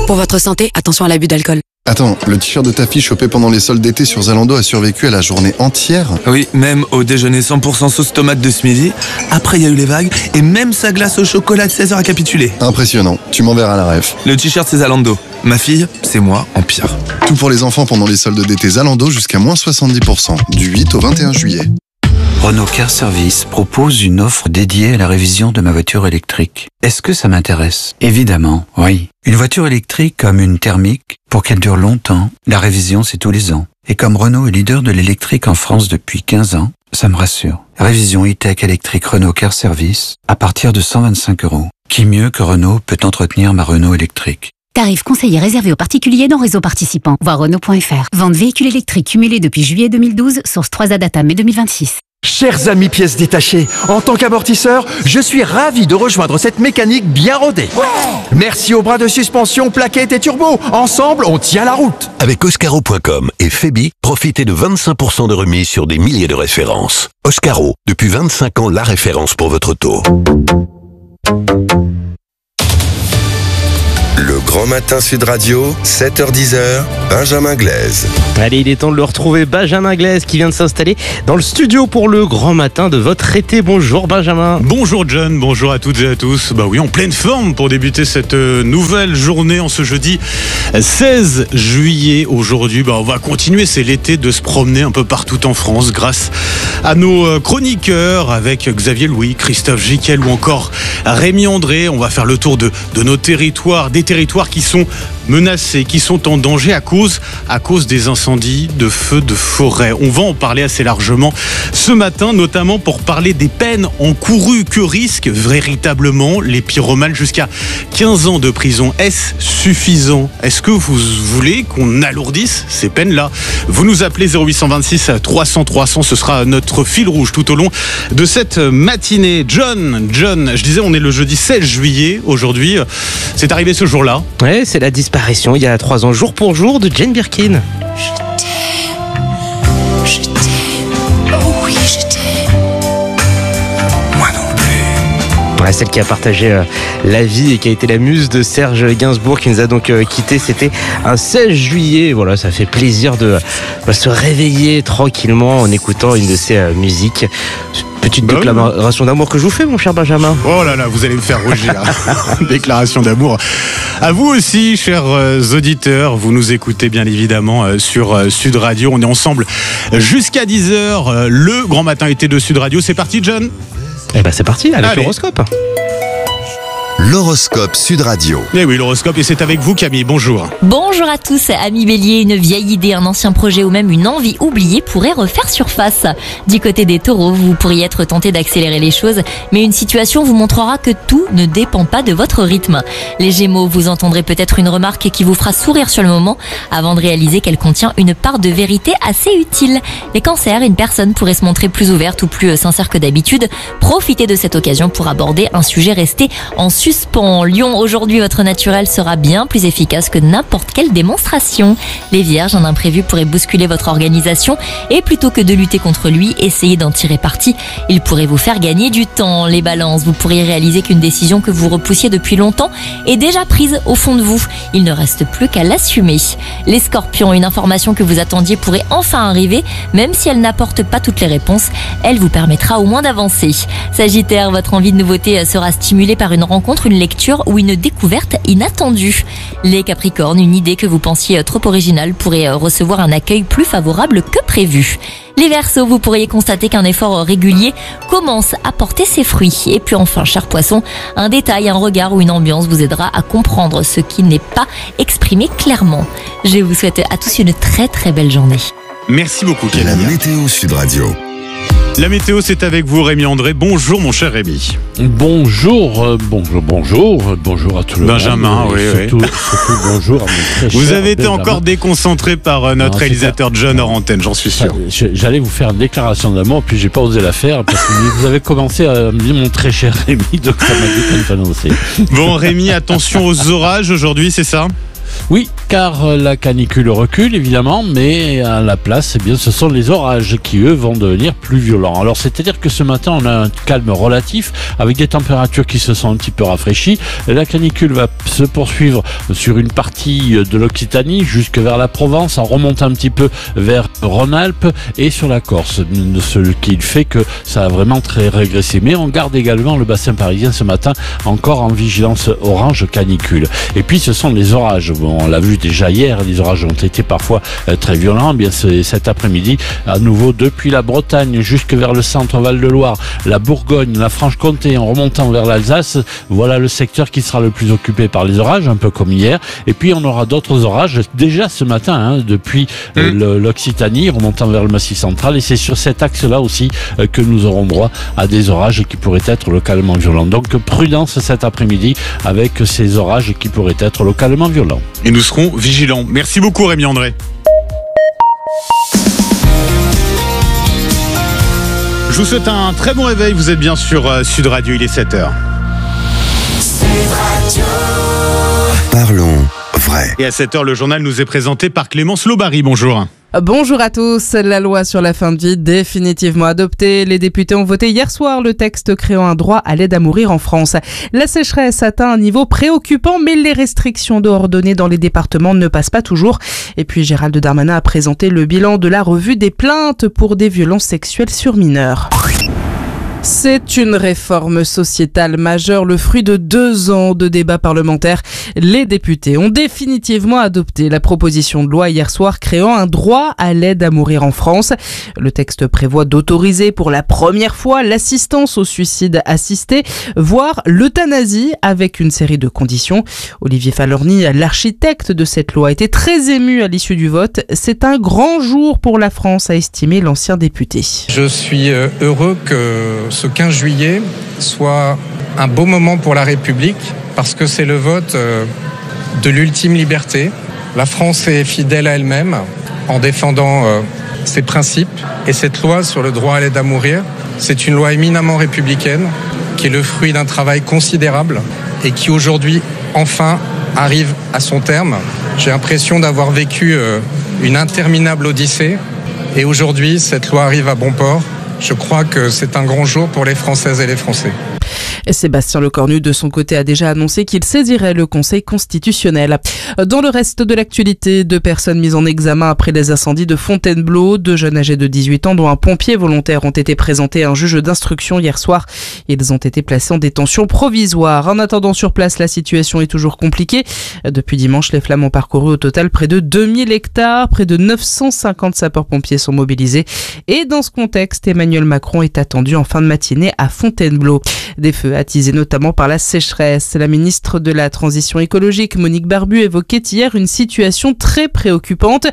Pour votre santé, attention à l'abus d'alcool. Attends, le t-shirt de ta fille chopé pendant les soldes d'été sur Zalando a survécu à la journée entière? Oui, même au déjeuner 100% sauce tomate de ce midi. Après, il y a eu les vagues. Et même sa glace au chocolat de 16h a capitulé. Impressionnant, tu m'enverras la ref. Le t-shirt, c'est Zalando. Ma fille, c'est moi en pire. Tout pour les enfants pendant les soldes d'été Zalando jusqu'à moins 70%, du 8 au 21 juillet. Renault Car Service propose une offre dédiée à la révision de ma voiture électrique. Est-ce que ça m'intéresse? Évidemment, oui. Une voiture électrique comme une thermique, pour qu'elle dure longtemps, la révision c'est tous les ans. Et comme Renault est leader de l'électrique en France depuis 15 ans, ça me rassure. Révision e-tech électrique Renault Car Service à partir de 125 €. Qui mieux que Renault peut entretenir ma Renault électrique? Tarif conseillé réservé aux particuliers dans réseau participant. Voir Renault.fr. Vente véhicules électriques cumulés depuis juillet 2012, source 3A Data mai 2026. Chers amis pièces détachées, en tant qu'amortisseur, je suis ravi de rejoindre cette mécanique bien rodée. Merci aux bras de suspension, plaquettes et turbo. Ensemble, on tient la route. Avec Oscaro.com et Febi, profitez de 25% de remise sur des milliers de références. Oscaro, depuis 25 ans, la référence pour votre auto. Le Grand Matin Sud Radio, 7h-10h, Benjamin Glaise. Allez, il est temps de le retrouver, Benjamin Glaise, qui vient de s'installer dans le studio pour le Grand Matin de votre été. Bonjour Benjamin. Bonjour John, bonjour à toutes et à tous. Bah oui, en pleine forme pour débuter cette nouvelle journée en ce jeudi 16 juillet. Aujourd'hui, on va continuer, c'est l'été, de se promener un peu partout en France grâce à nos chroniqueurs avec Xavier Louis, Christophe Jiquel ou encore Rémi André. On va faire le tour de nos territoires, des territoires qui sont menacés, qui sont en danger à cause des incendies, de feux de forêt. On va en parler assez largement ce matin, notamment pour parler des peines encourues. Que risquent véritablement les pyromanes? Jusqu'à 15 ans de prison. Est-ce suffisant? Est-ce que vous voulez qu'on alourdisse ces peines-là? Vous nous appelez 0826 300 300, ce sera notre fil rouge tout au long de cette matinée. John, je disais, on est le jeudi 16 juillet aujourd'hui. C'est arrivé ce jour-là. Ouais, c'est la disparition il y a 3 ans, jour pour jour, de Jane Birkin. Je t'aime, oh oui je t'aime. Moi non plus. Ouais, celle qui a partagé la vie et qui a été la muse de Serge Gainsbourg, qui nous a donc quittés. C'était un 16 juillet. Voilà, ça fait plaisir de se réveiller tranquillement en écoutant une de ses musiques. Petite déclaration d'amour que je vous fais, mon cher Benjamin. Oh là là, vous allez me faire rougir. Déclaration d'amour à vous aussi, chers auditeurs. Vous nous écoutez bien évidemment sur Sud Radio. On est ensemble jusqu'à 10h. Le Grand Matin été de Sud Radio. C'est parti, John? Eh ben c'est parti, avec l'horoscope. L'horoscope Sud Radio. Eh oui, l'horoscope, et c'est avec vous Camille, bonjour. Bonjour à tous, amis Bélier, une vieille idée, un ancien projet ou même une envie oubliée pourrait refaire surface. Du côté des taureaux, vous pourriez être tenté d'accélérer les choses, mais une situation vous montrera que tout ne dépend pas de votre rythme. Les Gémeaux, vous entendrez peut-être une remarque qui vous fera sourire sur le moment, avant de réaliser qu'elle contient une part de vérité assez utile. Les Cancers, une personne pourrait se montrer plus ouverte ou plus sincère que d'habitude. Profitez de cette occasion pour aborder un sujet resté en suspens. Lion, aujourd'hui votre naturel sera bien plus efficace que n'importe quelle démonstration. Les Vierges, un imprévu pourrait bousculer votre organisation et plutôt que de lutter contre lui, essayez d'en tirer parti. Il pourrait vous faire gagner du temps. Les Balances, vous pourriez réaliser qu'une décision que vous repoussiez depuis longtemps est déjà prise au fond de vous. Il ne reste plus qu'à l'assumer. Les Scorpions, une information que vous attendiez pourrait enfin arriver, même si elle n'apporte pas toutes les réponses, elle vous permettra au moins d'avancer. Sagittaire, votre envie de nouveauté sera stimulée par une rencontre, une lecture ou une découverte inattendue. Les Capricornes, une idée que vous pensiez trop originale pourrait recevoir un accueil plus favorable que prévu. Les Verseaux, vous pourriez constater qu'un effort régulier commence à porter ses fruits. Et puis enfin, cher Poisson, un détail, un regard ou une ambiance vous aidera à comprendre ce qui n'est pas exprimé clairement. Je vous souhaite à tous une très très belle journée. Merci beaucoup Camille. La météo Sud Radio. La météo, c'est avec vous, Rémi André. Bonjour, mon cher Rémi. Bonjour à tout le Benjamin, monde. Surtout bonjour à mon très Vous cher avez été Benjamin. encore déconcentré par notre réalisateur John hors antenne, j'en suis sûr. J'allais vous faire une déclaration d'amour, puis j'ai pas osé la faire, parce que vous avez commencé à me dire mon très cher Rémi, donc ça m'a décontenancé. Bon, Rémi, attention aux orages aujourd'hui, c'est ça ? Oui, car la canicule recule évidemment, mais à la place, eh bien, ce sont les orages qui, eux, vont devenir plus violents. Alors, c'est-à-dire que ce matin, on a un calme relatif avec des températures qui se sont un petit peu rafraîchies. La canicule va se poursuivre sur une partie de l'Occitanie jusque vers la Provence, en remontant un petit peu vers Rhône-Alpes et sur la Corse, ce qui fait que ça a vraiment très régressé. Mais on garde également le bassin parisien ce matin encore en vigilance orange canicule. Et puis ce sont les orages. Bon, on l'a vu déjà hier, les orages ont été parfois très violents. Bien cet après-midi, à nouveau depuis la Bretagne jusque vers le centre Val-de-Loire, la Bourgogne, la Franche-Comté, en remontant vers l'Alsace, voilà le secteur qui sera le plus occupé par les orages, un peu comme hier. Et puis on aura d'autres orages déjà ce matin, depuis l'Occitanie, remontant vers le Massif central. Et c'est sur cet axe-là aussi que nous aurons droit à des orages qui pourraient être localement violents. Donc prudence cet après-midi avec ces orages qui pourraient être localement violents. Et nous serons vigilants. Merci beaucoup Rémi André. Je vous souhaite un très bon réveil. Vous êtes bien sur Sud Radio, il est 7h. Parlons vrai. Et à 7h, le journal nous est présenté par Clémence Lobary. Bonjour. Bonjour à tous. La loi sur la fin de vie définitivement adoptée. Les députés ont voté hier soir le texte créant un droit à l'aide à mourir en France. La sécheresse atteint un niveau préoccupant, mais les restrictions d'eau ordonnées dans les départements ne passent pas toujours. Et puis Gérald Darmanin a présenté le bilan de la revue des plaintes pour des violences sexuelles sur mineurs. C'est une réforme sociétale majeure, le fruit de 2 ans de débats parlementaires. Les députés ont définitivement adopté la proposition de loi hier soir créant un droit à l'aide à mourir en France. Le texte prévoit d'autoriser pour la première fois l'assistance au suicide assisté, voire l'euthanasie avec une série de conditions. Olivier Falorni, l'architecte de cette loi, était très ému à l'issue du vote. C'est un grand jour pour la France, a estimé l'ancien député. Je suis heureux que ce 15 juillet soit un beau moment pour la République parce que c'est le vote de l'ultime liberté. La France est fidèle à elle-même en défendant ses principes et cette loi sur le droit à l'aide à mourir, c'est une loi éminemment républicaine qui est le fruit d'un travail considérable et qui aujourd'hui enfin arrive à son terme. J'ai l'impression d'avoir vécu une interminable odyssée et aujourd'hui cette loi arrive à bon port. Je crois que c'est un grand jour pour les Françaises et les Français. Et Sébastien Lecornu, de son côté, a déjà annoncé qu'il saisirait le Conseil constitutionnel. Dans le reste de l'actualité, 2 personnes mises en examen après les incendies de Fontainebleau. 2 jeunes âgés de 18 ans, dont un pompier volontaire, ont été présentés à un juge d'instruction hier soir. Ils ont été placés en détention provisoire. En attendant sur place, la situation est toujours compliquée. Depuis dimanche, les flammes ont parcouru au total près de 2000 hectares. Près de 950 sapeurs-pompiers sont mobilisés. Et dans ce contexte, Emmanuel Macron est attendu en fin de matinée à Fontainebleau. Des feux attisés notamment par la sécheresse. La ministre de la Transition écologique, Monique Barbu, évoquait hier une situation très préoccupante.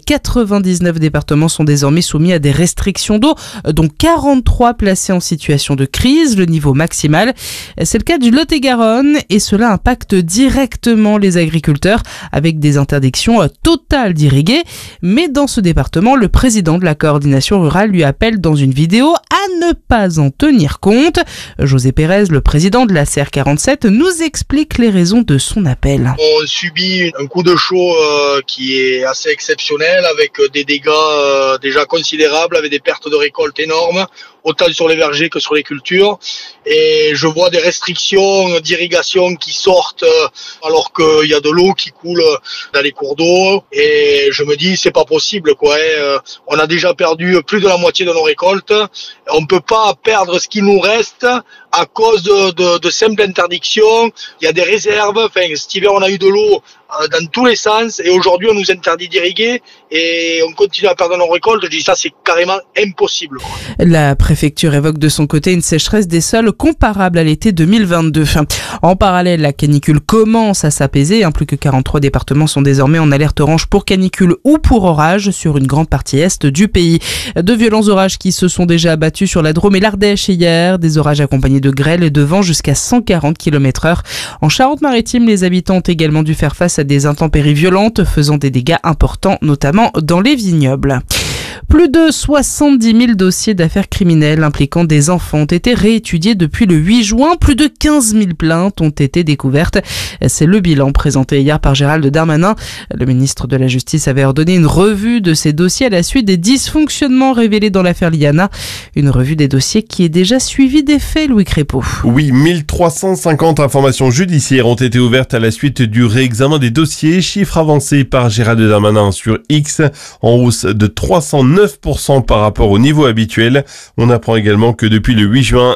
99 départements sont désormais soumis à des restrictions d'eau, dont 43 placés en situation de crise, le niveau maximal. C'est le cas du Lot-et-Garonne et cela impacte directement les agriculteurs avec des interdictions totales d'irriguer. Mais dans ce département, le président de la coordination rurale lui appelle dans une vidéo à ne pas en tenir compte. José Pérez, le président de la CR47, nous explique les raisons de son appel. On subit un coup de chaud qui est assez exceptionnel avec des dégâts déjà considérables, avec des pertes de récolte énormes, autant sur les vergers que sur les cultures. Et je vois des restrictions d'irrigation qui sortent alors qu'il y a de l'eau qui coule dans les cours d'eau. Et je me dis, c'est pas possible, quoi. On a déjà perdu plus de la moitié de nos récoltes. On peut pas perdre ce qui nous reste à cause de simples interdictions. Il y a des réserves. Enfin, cet hiver, on a eu de l'eau dans tous les sens et aujourd'hui, on nous interdit d'irriguer et on continue à perdre nos récoltes. Je dis ça, c'est carrément impossible, quoi. La préfecture évoque de son côté une sécheresse des sols comparable à l'été 2022. En parallèle, la canicule commence à s'apaiser. Plus que 43 départements sont désormais en alerte orange pour canicule ou pour orage sur une grande partie est du pays. De violents orages qui se sont déjà abattus sur la Drôme et l'Ardèche hier. Des orages accompagnés de grêle et de vent jusqu'à 140 km/h. En Charente-Maritime, les habitants ont également dû faire face à des intempéries violentes faisant des dégâts importants, notamment dans les vignobles. Plus de 70 000 dossiers d'affaires criminelles impliquant des enfants ont été réétudiés depuis le 8 juin. Plus de 15 000 plaintes ont été découvertes. C'est le bilan présenté hier par Gérald Darmanin. Le ministre de la Justice avait ordonné une revue de ces dossiers à la suite des dysfonctionnements révélés dans l'affaire Liana. Une revue des dossiers qui est déjà suivie des faits, Louis Crépeau. Oui, 1350 informations judiciaires ont été ouvertes à la suite du réexamen des dossiers. Chiffre avancé par Gérald Darmanin sur X, en hausse de 309% par rapport au niveau habituel. On apprend également que depuis le 8 juin,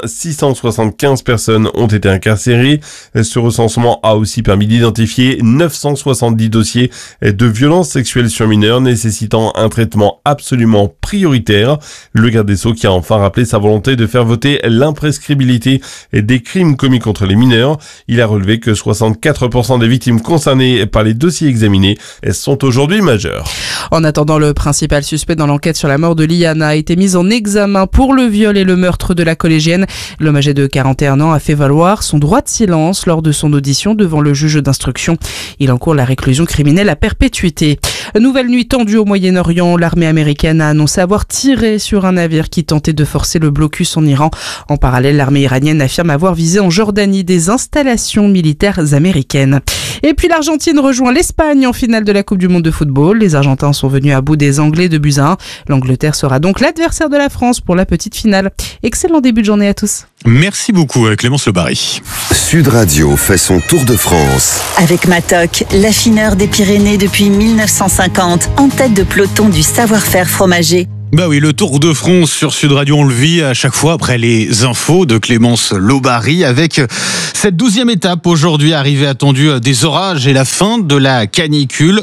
675 personnes ont été incarcérées. Ce recensement a aussi permis d'identifier 970 dossiers de violences sexuelles sur mineurs nécessitant un traitement absolument prioritaire. Le garde des Sceaux qui a enfin rappelé sa volonté de faire voter l'imprescriptibilité des crimes commis contre les mineurs. Il a relevé que 64% des victimes concernées par les dossiers examinés sont aujourd'hui majeures. En attendant, le principal suspect dans l'enquête sur la mort de Liana a été mis en examen pour le viol et le meurtre de la collégienne. L'homme âgé de 41 ans a fait valoir son droit de silence lors de son audition devant le juge d'instruction. Il encourt la réclusion criminelle à perpétuité. Nouvelle nuit tendue au Moyen-Orient. L'armée américaine a annoncé avoir tiré sur un navire qui tentait de forcer le blocus en Iran. En parallèle, l'armée iranienne affirme avoir visé en Jordanie des installations militaires américaines. Et puis l'Argentine rejoint l'Espagne en finale de la Coupe du Monde de football. Les Argentins sont venus à bout des Anglais de buts à 1. L'Angleterre sera donc l'adversaire de la France pour la petite finale. Excellent début de journée à tous. Merci beaucoup Clémence Le Barry. Sud Radio fait son tour de France. Avec Matok, l'affineur des Pyrénées depuis 1950, en tête de peloton du savoir-faire fromager. Bah oui, le Tour de France sur Sud Radio, on le vit à chaque fois après les infos de Clémence Lobary avec cette 12e étape aujourd'hui, arrivée attendue des orages et la fin de la canicule.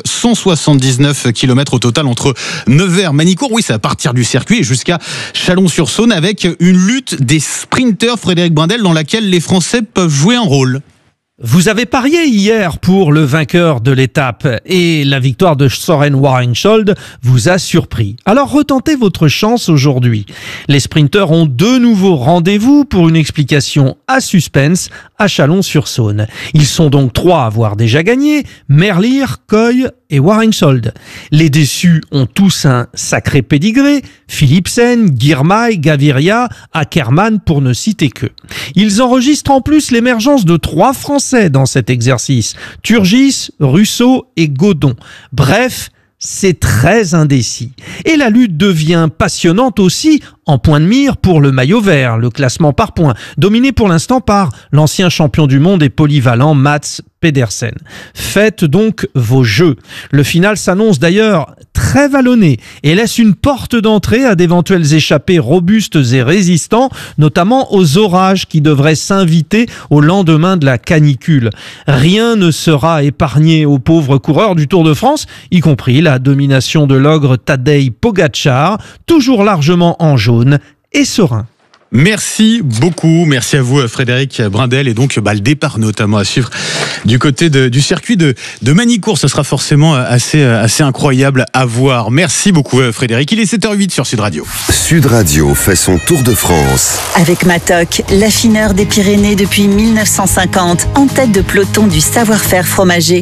179 km au total entre Nevers, Manicourt, oui c'est à partir du circuit, et jusqu'à Chalon-sur-Saône avec une lutte des sprinteurs, Frédéric Brindel, dans laquelle les Français peuvent jouer un rôle. Vous avez parié hier pour le vainqueur de l'étape et la victoire de Søren Warensholt vous a surpris. Alors retentez votre chance aujourd'hui. Les sprinteurs ont de nouveaux rendez-vous pour une explication à suspense à Chalon-sur-Saône. Ils sont donc 3 à avoir déjà gagné, Merlier, Coy et Warensholt. Les déçus ont tous un sacré pédigré, Philipsen, Girmay, Gaviria, Ackermann pour ne citer que. Ils enregistrent en plus l'émergence de 3 Français dans cet exercice, Turgis, Russo et Godon. Bref, c'est très indécis. Et la lutte devient passionnante aussi en point de mire pour le maillot vert, le classement par points, dominé pour l'instant par l'ancien champion du monde et polyvalent Mats Pedersen. Faites donc vos jeux. Le final s'annonce d'ailleurs très vallonné et laisse une porte d'entrée à d'éventuels échappés robustes et résistants, notamment aux orages qui devraient s'inviter au lendemain de la canicule. Rien ne sera épargné aux pauvres coureurs du Tour de France, y compris la domination de l'ogre Tadej Pogačar, toujours largement en jaune et serein. Merci beaucoup, merci à vous Frédéric Brindel, et donc le départ notamment à suivre du côté du circuit de Manicourt, ce sera forcément assez incroyable à voir. Merci beaucoup Frédéric, il est 7h08 sur Sud Radio. Sud Radio fait son tour de France. Avec Matok, l'affineur des Pyrénées depuis 1950, en tête de peloton du savoir-faire fromager.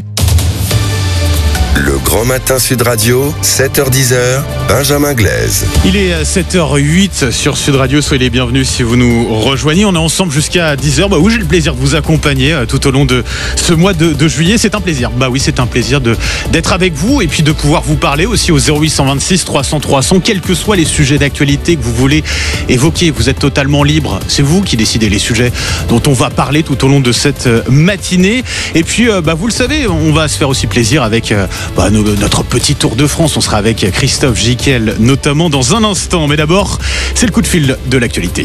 Le Grand Matin Sud Radio, 7h-10h, Benjamin Glaise. Il est 7h08 sur Sud Radio, soyez les bienvenus si vous nous rejoignez. On est ensemble jusqu'à 10h. Oui, j'ai le plaisir de vous accompagner tout au long de ce mois de juillet. C'est un plaisir. Oui, c'est un plaisir d'être avec vous et puis de pouvoir vous parler aussi au 0826 300 300, quels que soient les sujets d'actualité que vous voulez évoquer. Vous êtes totalement libre. C'est vous qui décidez les sujets dont on va parler tout au long de cette matinée. Et puis, vous le savez, on va se faire aussi plaisir avec notre petit Tour de France. On sera avec Christophe Jiquel notamment dans un instant, mais d'abord c'est le coup de fil de l'actualité.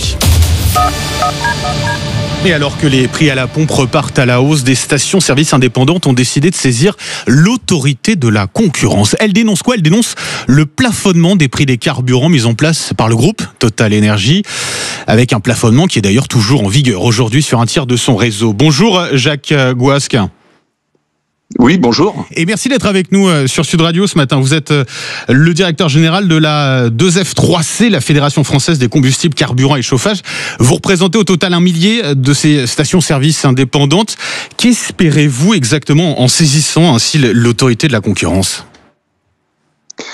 Et alors que les prix à la pompe repartent à la hausse, des stations-service indépendantes ont décidé de saisir l'autorité de la concurrence. Elle dénonce quoi ? Elle dénonce le plafonnement des prix des carburants mis en place par le groupe Total Énergie, avec un plafonnement qui est d'ailleurs toujours en vigueur aujourd'hui sur un tiers de son réseau. Bonjour Jacques Gouasque. Oui, bonjour. Et merci d'être avec nous sur Sud Radio ce matin. Vous êtes le directeur général de la 2F3C, la Fédération Française des Combustibles, Carburants et Chauffage. Vous représentez au total 1 millier de ces stations-service indépendantes. Qu'espérez-vous exactement en saisissant ainsi l'autorité de la concurrence ?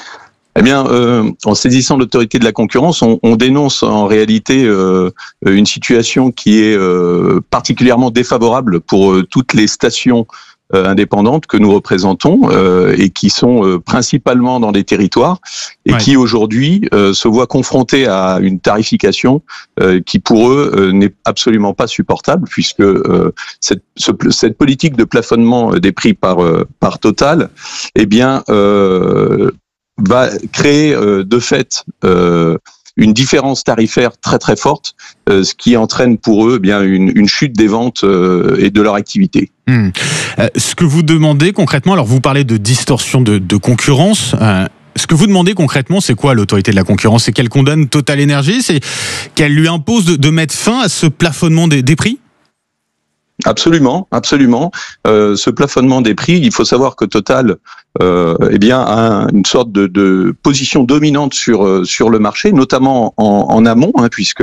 Eh bien, en saisissant l'autorité de la concurrence, on dénonce en réalité une situation qui est particulièrement défavorable pour toutes les stations indépendantes que nous représentons et qui sont principalement dans les territoires et qui aujourd'hui se voient confrontés à une tarification qui pour eux n'est absolument pas supportable, puisque cette politique de plafonnement des prix par Total, eh bien va créer de fait une différence tarifaire très très forte, ce qui entraîne pour eux bien une chute des ventes et de leur activité. Ce que vous demandez concrètement, alors vous parlez de distorsion de concurrence. Ce que vous demandez concrètement, c'est quoi l'autorité de la concurrence? C'est qu'elle condamne Total Energy? C'est qu'elle lui impose de mettre fin à ce plafonnement des prix? Absolument, absolument. Ce plafonnement des prix, il faut savoir que Total, eh bien, a une sorte de position dominante sur le marché, notamment en amont, puisque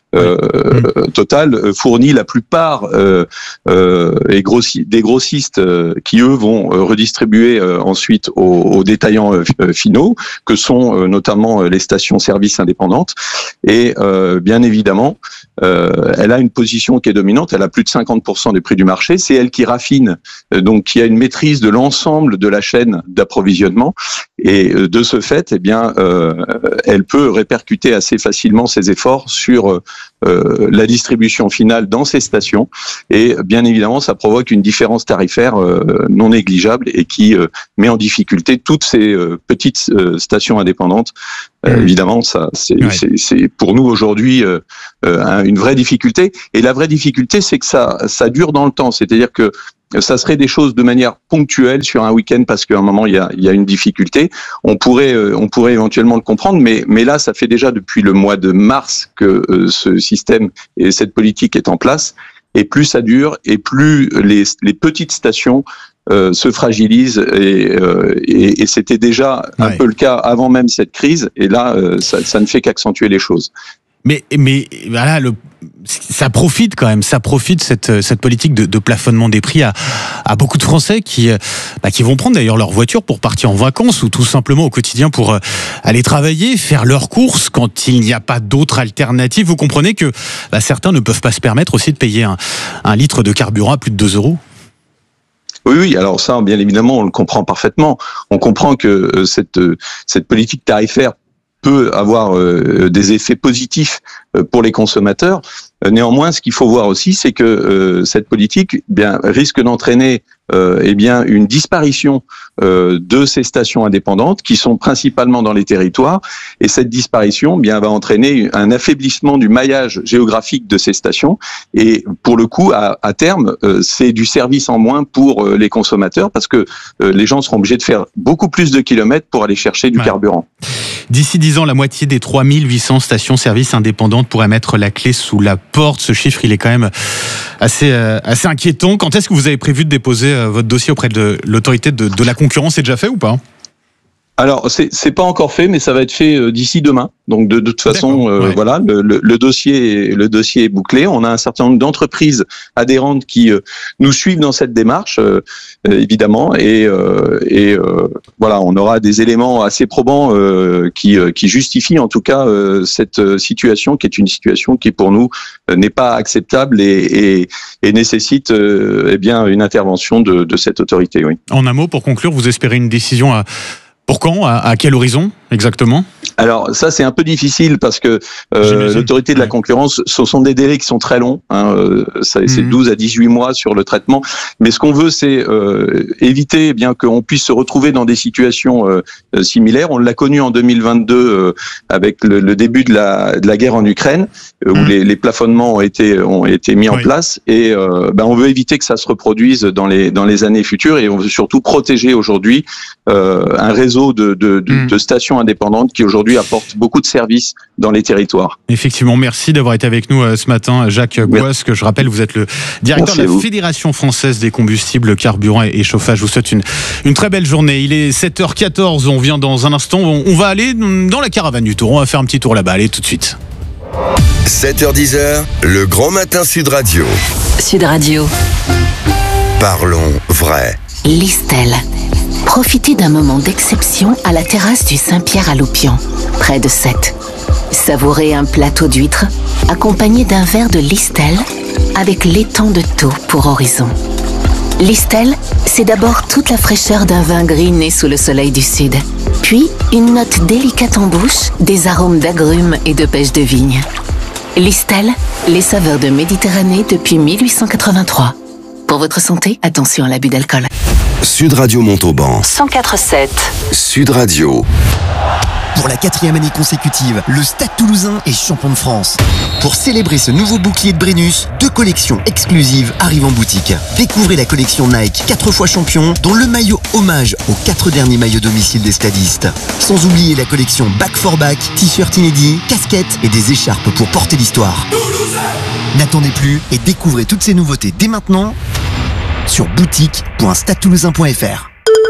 Total fournit la plupart des grossistes qui eux vont redistribuer ensuite aux détaillants finaux, que sont notamment les stations-service indépendantes. Et bien évidemment, elle a une position qui est dominante. Elle a plus de 50% des prix du marché. C'est elle qui raffine, donc qui a une maîtrise de l'ensemble de la chaîne d'approvisionnement. Et de ce fait, eh bien, elle peut répercuter assez facilement ses efforts sur la distribution finale dans ces stations. Et bien évidemment, ça provoque une différence tarifaire non négligeable et qui met en difficulté toutes ces petites stations indépendantes. Évidemment, ça, c'est pour nous aujourd'hui une vraie difficulté. Et la vraie difficulté, c'est que ça dure dans le temps. C'est-à-dire que ça serait des choses de manière ponctuelle sur un week-end parce qu'à un moment il y a une difficulté. On pourrait éventuellement le comprendre, mais là ça fait déjà depuis le mois de mars que ce système et cette politique est en place. Et plus ça dure, et plus les petites stations se fragilisent et c'était déjà un peu le cas avant même cette crise. Et là, ça ne fait qu'accentuer les choses. Mais voilà, ça profite quand même, cette politique de plafonnement des prix à beaucoup de Français qui vont prendre d'ailleurs leur voiture pour partir en vacances ou tout simplement au quotidien pour aller travailler, faire leurs courses quand il n'y a pas d'autre alternative. Vous comprenez que certains ne peuvent pas se permettre aussi de payer un litre de carburant à plus de 2 €. Oui, alors ça, bien évidemment, on le comprend parfaitement. On comprend que cette politique tarifaire peut avoir des effets positifs pour les consommateurs. Néanmoins, ce qu'il faut voir aussi, c'est que cette politique risque d'entraîner une disparition de ces stations indépendantes qui sont principalement dans les territoires, et cette disparition va entraîner un affaiblissement du maillage géographique de ces stations, et pour le coup à terme c'est du service en moins pour les consommateurs parce que les gens seront obligés de faire beaucoup plus de kilomètres pour aller chercher du carburant. D'ici 10 ans, la moitié des 3800 stations-service indépendantes pourraient mettre la clé sous la porte. Ce chiffre, il est quand même assez inquiétant. Quand est-ce que vous avez prévu de déposer votre dossier auprès de l'autorité de la concurrence? C'est déjà fait ou pas? Alors, c'est pas encore fait, mais ça va être fait d'ici demain. Donc, de toute façon, voilà, le dossier est bouclé. On a un certain nombre d'entreprises adhérentes qui nous suivent dans cette démarche, évidemment, et voilà, on aura des éléments assez probants qui justifient en tout cas cette situation, qui est une situation qui pour nous n'est pas acceptable et nécessite une intervention de cette autorité. Oui. En un mot, pour conclure, vous espérez une décision pour quand? À quel horizon exactement? Alors ça c'est un peu difficile parce que l'autorité de la concurrence, ce sont des délais qui sont très longs, c'est 12 à 18 mois sur le traitement, mais ce qu'on veut c'est éviter qu'on puisse se retrouver dans des situations similaires. On l'a connu en 2022 avec le début de la guerre en Ukraine où les plafonnements ont été mis en place, et on veut éviter que ça se reproduise dans les années futures, et on veut surtout protéger aujourd'hui un réseau de stations indépendantes qui aujourd'hui apportent beaucoup de services dans les territoires. Effectivement, merci d'avoir été avec nous ce matin, Jacques Goas, que je rappelle, vous êtes le directeur de la Fédération française des combustibles, carburants et chauffage. Je vous souhaite une très belle journée. Il est 7h14, on vient dans un instant, on va aller dans la caravane du Tour, on va faire un petit tour là-bas, allez tout de suite. 7h10, le grand matin Sud Radio. Sud Radio. Parlons vrai. Listel. Profitez d'un moment d'exception à la terrasse du Saint-Pierre à Loupian, près de Sète. Savourez un plateau d'huîtres accompagné d'un verre de Listel avec l'étang de Thau pour horizon. Listel, c'est d'abord toute la fraîcheur d'un vin gris né sous le soleil du sud. Puis, une note délicate en bouche, des arômes d'agrumes et de pêche de vigne. Listel, les saveurs de Méditerranée depuis 1883. Pour votre santé, attention à l'abus d'alcool. Sud Radio Montauban. 104.7. Sud Radio. Pour la 4e année consécutive, le Stade Toulousain est champion de France. Pour célébrer ce nouveau bouclier de Brennus, 2 collections exclusives arrivent en boutique. Découvrez la collection Nike 4 fois champion, dont le maillot hommage aux 4 derniers maillots domicile des stadistes. Sans oublier la collection Back for Back, t-shirts inédits, casquettes et des écharpes pour porter l'histoire. N'attendez plus et découvrez toutes ces nouveautés dès maintenant sur boutique.stadetoulousain.fr.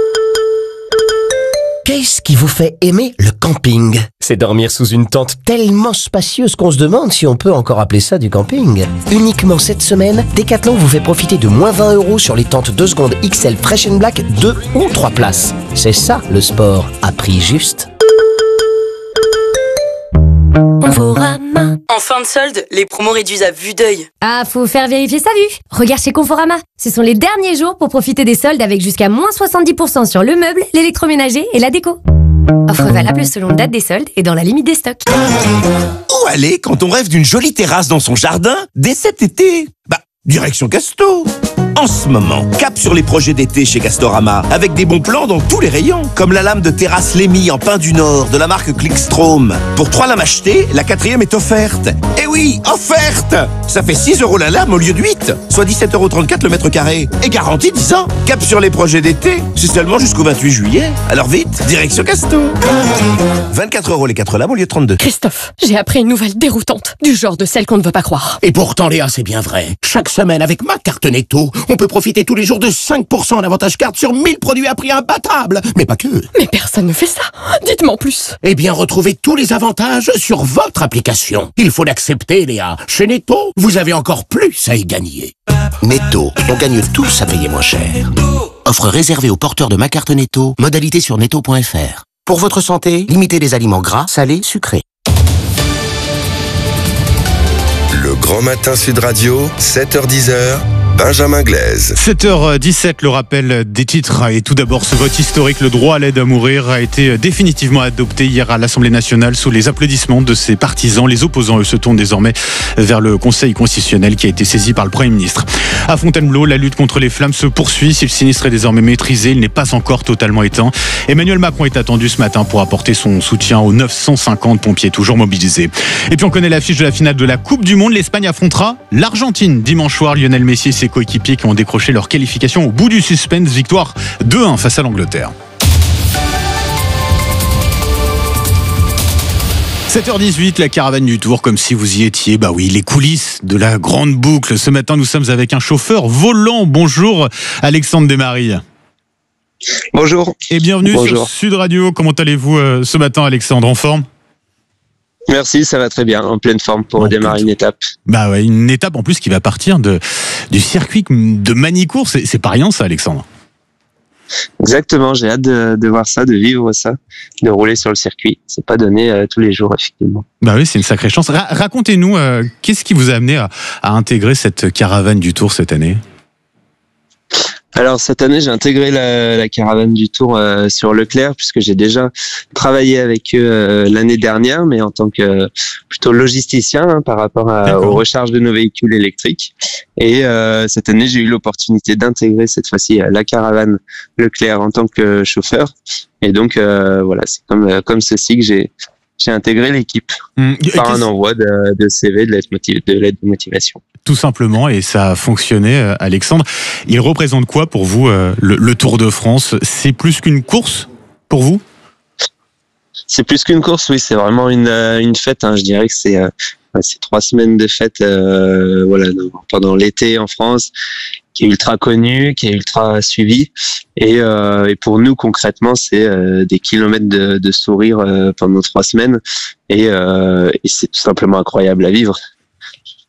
Qu'est-ce qui vous fait aimer le camping? C'est dormir sous une tente tellement spacieuse qu'on se demande si on peut encore appeler ça du camping. Uniquement cette semaine, Decathlon vous fait profiter de moins 20 € sur les tentes 2 secondes XL Fresh and Black 2 ou 3 places. C'est ça le sport, à prix juste. Conforama. En fin de solde, les promos réduisent à vue d'œil. Ah, faut faire vérifier sa vue. Regarde chez Conforama. Ce sont les derniers jours pour profiter des soldes avec jusqu'à moins 70% sur le meuble, l'électroménager et la déco. Offre valable selon date des soldes et dans la limite des stocks. Où aller quand on rêve d'une jolie terrasse dans son jardin dès cet été? Direction Casto. En ce moment, cap sur les projets d'été chez Castorama, avec des bons plans dans tous les rayons, comme la lame de terrasse Lémy en pin du Nord de la marque Clickstrom. Pour 3 lames achetées, la 4e est offerte. Eh oui, offerte! Ça fait 6 € la lame au lieu de 8, soit 17,34 € le mètre carré. Et garantie 10 ans. Cap sur les projets d'été, c'est seulement jusqu'au 28 juillet. Alors vite, direction Casto. 24 € les 4 lames au lieu de 32. Christophe, j'ai appris une nouvelle déroutante, du genre de celle qu'on ne veut pas croire. Et pourtant, Léa, c'est bien vrai. Chaque semaine, avec ma carte Netto, on peut profiter tous les jours de 5% d'avantage carte sur 1000 produits à prix imbattable. Mais pas que. Mais personne ne fait ça. Dites-moi en plus. Eh bien, retrouvez tous les avantages sur votre application. Il faut l'accepter, Léa. Chez Netto, vous avez encore plus à y gagner. Netto, on gagne tous à payer moins cher. Offre réservée aux porteurs de ma carte Netto. Modalité sur netto.fr. Pour votre santé, limitez les aliments gras, salés, sucrés. Le Grand Matin Sud Radio, 7h-10h, Benjamin Glaise. 7h17, le rappel des titres. Et tout d'abord, ce vote historique, le droit à l'aide à mourir, a été définitivement adopté hier à l'Assemblée nationale sous les applaudissements de ses partisans. Les opposants, eux, se tournent désormais vers le Conseil constitutionnel qui a été saisi par le Premier ministre. À Fontainebleau, la lutte contre les flammes se poursuit. Si le sinistre est désormais maîtrisé, il n'est pas encore totalement éteint. Emmanuel Macron est attendu ce matin pour apporter son soutien aux 950 pompiers toujours mobilisés. Et puis on connaît l'affiche de la finale de la Coupe du Monde. L'Espagne affrontera l'Argentine dimanche soir. Lionel Messi et ses coéquipiers qui ont décroché leur qualification au bout du suspense. Victoire 2-1 face à l'Angleterre. 7h18, la caravane du Tour, comme si vous y étiez. Bah oui, les coulisses de la grande boucle. Ce matin, nous sommes avec un chauffeur volant. Bonjour, Alexandre Desmaries. Bonjour. Et bienvenue sur Sud Radio. Comment allez-vous ce matin, Alexandre? En forme? Merci, ça va très bien, en pleine forme pour démarrer une étape. Bah ouais, une étape en plus qui va partir du circuit de Manicourt. C'est pas rien ça, Alexandre. Exactement, j'ai hâte de voir ça, de vivre ça, de rouler sur le circuit. C'est pas donné tous les jours, effectivement. Bah oui, c'est une sacrée chance. Racontez-nous, qu'est-ce qui vous a amené à intégrer cette caravane du Tour cette année? Alors cette année, j'ai intégré la caravane du Tour sur Leclerc, puisque j'ai déjà travaillé avec eux l'année dernière, mais en tant que plutôt logisticien par rapport aux recharges de nos véhicules électriques. Et cette année, j'ai eu l'opportunité d'intégrer cette fois-ci la caravane Leclerc en tant que chauffeur. Et donc voilà, c'est comme ceci que j'ai intégré l'équipe par un envoi de CV, de l'aide de motivation. Tout simplement, et ça a fonctionné, Alexandre. Il représente quoi pour vous, le Tour de France? C'est plus qu'une course pour vous? C'est plus qu'une course, oui. C'est vraiment une fête. Je dirais que c'est 3 semaines de fête pendant l'été en France, qui est ultra connu, qui est ultra suivi. Et pour nous, concrètement, c'est des kilomètres de sourire pendant 3 semaines. Et c'est tout simplement incroyable à vivre.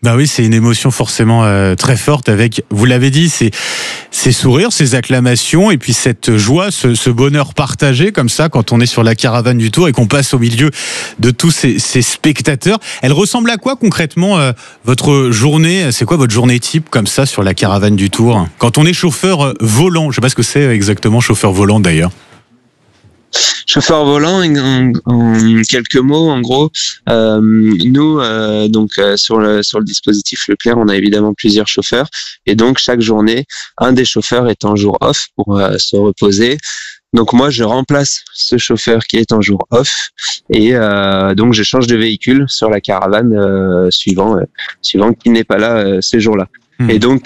Bah oui, c'est une émotion forcément très forte avec, vous l'avez dit, ces sourires, ces acclamations et puis cette joie, ce bonheur partagé comme ça quand on est sur la caravane du Tour et qu'on passe au milieu de tous ces spectateurs. Elle ressemble à quoi concrètement votre journée? C'est quoi votre journée type comme ça sur la caravane du Tour? Quand on est chauffeur volant, je sais pas ce que c'est exactement chauffeur volant d'ailleurs. Chauffeur volant, en quelques mots, en gros, nous, sur le dispositif Leclerc, on a évidemment plusieurs chauffeurs, et donc chaque journée, un des chauffeurs est en jour off pour se reposer. Donc moi, je remplace ce chauffeur qui est en jour off, et donc je change de véhicule sur la caravane suivant qui n'est pas là ces jours-là. Et donc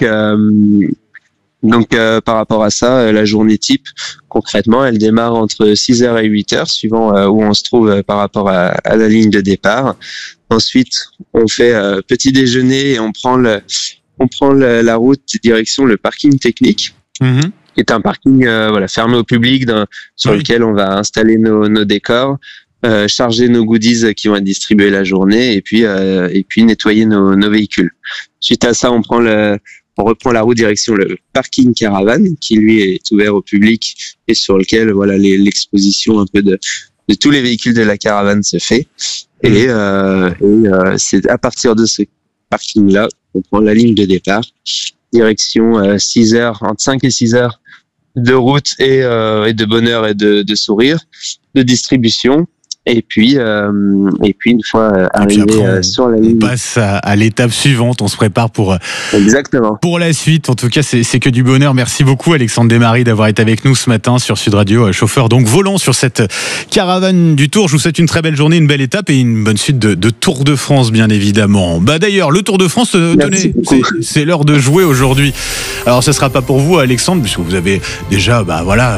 par rapport à ça, la journée type, concrètement, elle démarre entre 6h et 8h, suivant où on se trouve par rapport à la ligne de départ. Ensuite, on fait petit déjeuner et on prend la route direction le parking technique, qui est un parking fermé au public sur lequel on va installer nos décors, charger nos goodies qui vont être distribués la journée et puis nettoyer nos véhicules. Suite à ça, on reprend la route direction le parking caravane qui lui est ouvert au public et sur lequel l'exposition un peu de tous les véhicules de la caravane se fait. Et c'est à partir de ce parking là qu'on prend la ligne de départ direction 6 heures, entre 5 et 6 heures de route et de bonheur et de sourire, de distribution. Et puis une fois arrivé sur la ligne, on passe à l'étape suivante. On se prépare pour la suite. En tout cas, c'est que du bonheur. Merci beaucoup, Alexandre Desmaris, d'avoir été avec nous ce matin sur Sud Radio, chauffeur donc volant sur cette caravane du Tour. Je vous souhaite une très belle journée, une belle étape et une bonne suite de Tour de France, bien évidemment. D'ailleurs, le Tour de France, tenez, c'est l'heure de jouer aujourd'hui. Alors, ce sera pas pour vous, Alexandre, puisque vous avez déjà,